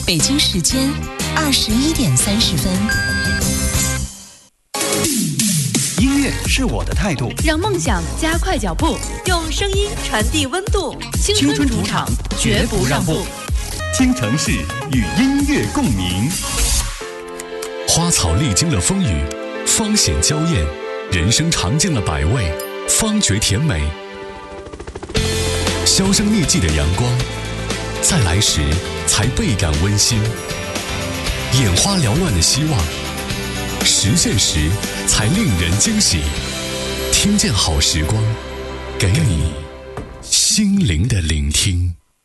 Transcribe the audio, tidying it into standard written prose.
北京时间21:30。 音乐是我的态度， 让梦想加快脚步，用声音传递温度。青春主场，绝不让步。 京城市与音乐共鸣。 花草历经了风雨，芳显娇艳；人生尝尽了百味，方觉甜美。销声匿迹的阳光，再来时才倍感温馨。眼花缭乱的希望，实现时才令人惊喜。听见好时光，给你心灵的聆听。